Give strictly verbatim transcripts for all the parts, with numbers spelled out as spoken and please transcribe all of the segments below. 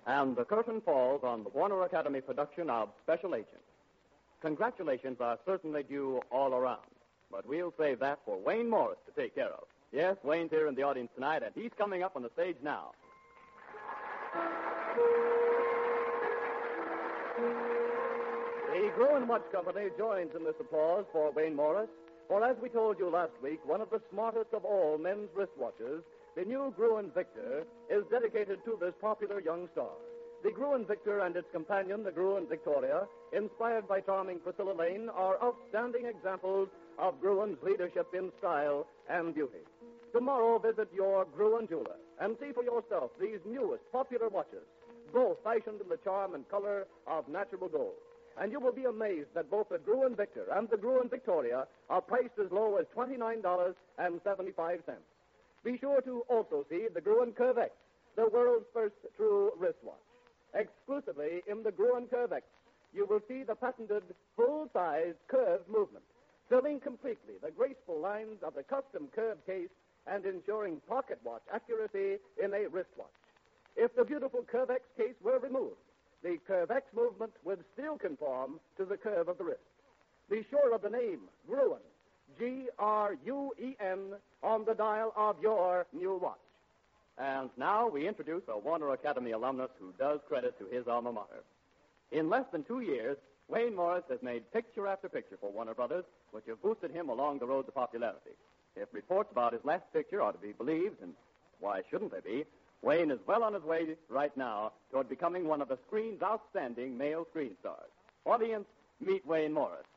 And the curtain falls on the Warner Academy production of Special Agent. Congratulations are certainly due all around, but we'll save that for Wayne Morris to take care of. Yes, Wayne's here in the audience tonight, and he's coming up on the stage now. The Gruen Watch Company joins in this applause for Wayne Morris, for as we told you last week, one of the smartest of all men's wristwatches, the new Gruen Victor, is dedicated to this popular young star. The Gruen Victor and its companion, the Gruen Victoria, inspired by charming Priscilla Lane, are outstanding examples of Gruen's leadership in style and beauty. Tomorrow, visit your Gruen jeweler and see for yourself these newest popular watches, both fashioned in the charm and color of natural gold. And you will be amazed that both the Gruen Victor and the Gruen Victoria are priced as low as twenty-nine dollars and seventy-five cents. Be sure to also see the Gruen Curvex, the world's first true wristwatch. Exclusively in the Gruen Curvex, you will see the patented full-size curved movement, filling completely the graceful lines of the custom curved case and ensuring pocket watch accuracy in a wristwatch. If the beautiful Curvex case were removed, the Curvex movement would still conform to the curve of the wrist. Be sure of the name, Gruen, G R U E N, on the dial of your new watch. And now we introduce a Warner Academy alumnus who does credit to his alma mater. In less than two years, Wayne Morris has made picture after picture for Warner Brothers, which have boosted him along the road to popularity. If reports about his last picture are to be believed, and why shouldn't they be, Wayne is well on his way right now toward becoming one of the screen's outstanding male screen stars. Audience, meet Wayne Morris.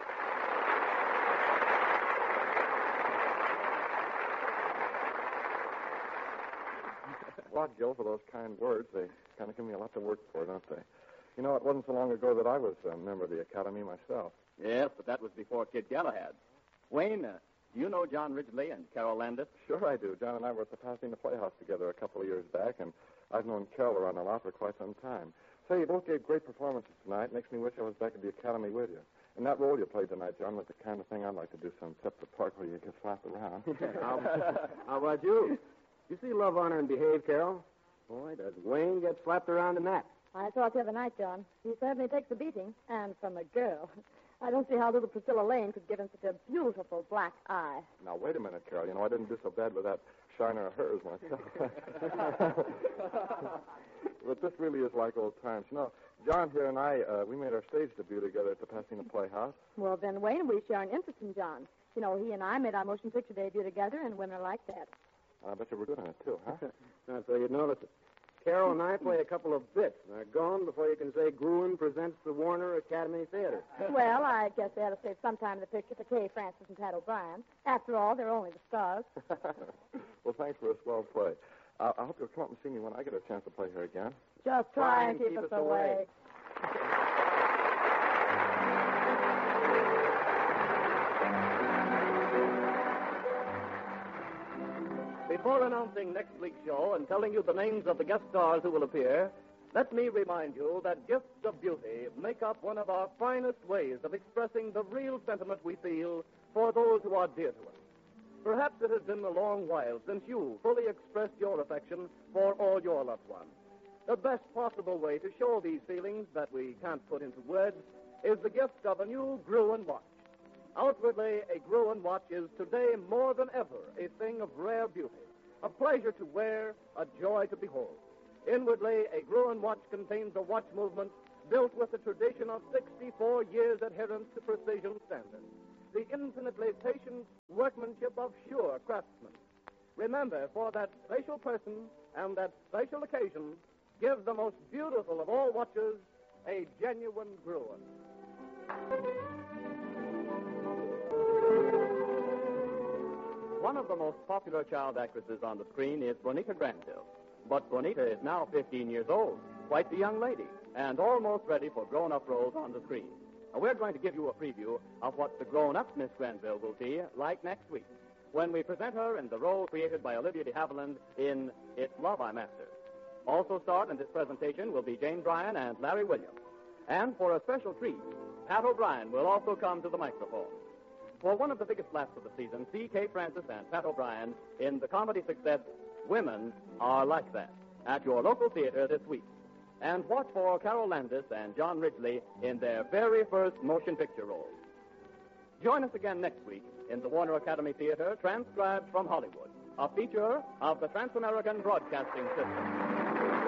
Well, Gil, for those kind words. They kind of give me a lot to work for, don't they? You know, it wasn't so long ago that I was a member of the Academy myself. Yes, but that was before Kid Galahad. Wayne, uh, do you know John Ridgely and Carol Landis? Sure I do. John and I were at the Pasadena Playhouse together a couple of years back, and I've known Carol around a lot for quite some time. Say, you both gave great performances tonight. Makes me wish I was back at the Academy with you. And that role you played tonight, John, was the kind of thing I'd like to do some separate part where you get slapped around. how, how about you? You see Love, Honor, and Behave, Carol? Boy, does Wayne get slapped around in that. I saw it the other night, John. He certainly takes a beating, and from a girl. I don't see how little Priscilla Lane could give him such a beautiful black eye. Now, wait a minute, Carol. You know, I didn't do so bad with that shiner of hers myself. But this really is like old times. You know, John here and I, uh, we made our stage debut together at the Pasadena Playhouse. Well, then, Wayne, we share an interest in John. You know, he and I made our motion picture debut together, and women are like that. I bet you were good on it, too, huh? Not so you'd notice it. Carol and I play a couple of bits, and they're gone before you can say Gruen presents the Warner Academy Theater. Well, I guess they ought to save some time in the picture for Kay Francis and Pat O'Brien. After all, they're only the stars. Well, thanks for a swell play. Uh, I hope you'll come up and see me when I get a chance to play here again. Just try and keep, keep us away. away. Before announcing next week's show and telling you the names of the guest stars who will appear, let me remind you that gifts of beauty make up one of our finest ways of expressing the real sentiment we feel for those who are dear to us. Perhaps it has been a long while since you fully expressed your affection for all your loved ones. The best possible way to show these feelings that we can't put into words is the gift of a new Gruen watch. Outwardly, a Gruen watch is today more than ever a thing of rare beauty, a pleasure to wear, a joy to behold. Inwardly, a Gruen watch contains a watch movement built with the tradition of sixty-four years' adherence to precision standards, the infinitely patient workmanship of sure craftsmen. Remember, for that special person and that special occasion, give the most beautiful of all watches a genuine Gruen. One of the most popular child actresses on the screen is Bonita Granville. But Bonita is now fifteen years old, quite the young lady, and almost ready for grown-up roles on the screen. Now, we're going to give you a preview of what the grown-up Miss Granville will be like next week, when we present her in the role created by Olivia de Havilland in It's Love I'm After. Also starred in this presentation will be Jane Bryan and Larry Williams. And for a special treat, Pat O'Brien will also come to the microphone. For one of the biggest laughs of the season, see Kay Francis and Pat O'Brien in the comedy success Women Are Like That at your local theater this week. And watch for Carol Landis and John Ridgely in their very first motion picture roles. Join us again next week in the Warner Academy Theater, transcribed from Hollywood, a feature of the Trans-American Broadcasting System.